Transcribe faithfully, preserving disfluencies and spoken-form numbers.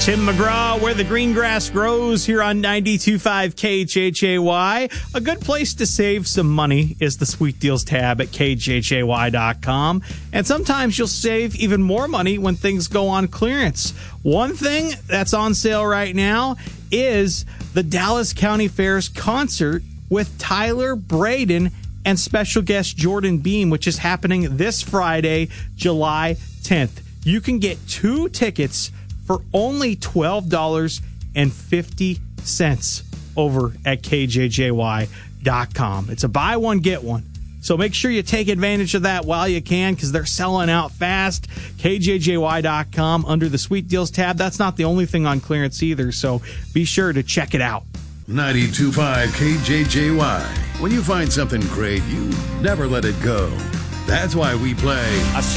Tim McGraw, Where the Green Grass Grows, here on ninety-two point five K H H A Y. A good place to save some money is the Sweet Deals tab at K H H A Y dot com. And sometimes you'll save even more money when things go on clearance. One thing that's on sale right now is the Dallas County Fair's concert with Tyler Braden and special guest Jordan Beam, which is happening this Friday, July tenth. You can get two tickets for only twelve dollars and fifty cents over at K J J Y dot com. It's a buy one, get one. So make sure you take advantage of that while you can, because they're selling out fast. K J J Y dot com under the Sweet Deals tab. That's not the only thing on clearance either, so be sure to check it out. ninety-two point five K J J Y. When you find something great, you never let it go. That's why we play